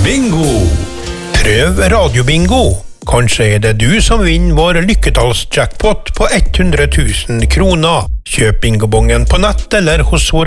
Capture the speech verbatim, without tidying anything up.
Bingo! Prøv radiobingo. Kanskje er det du som vinner vår lykketallsjackpot på hundre tusen kroner. Kjøp bingobongen på nett eller hos vår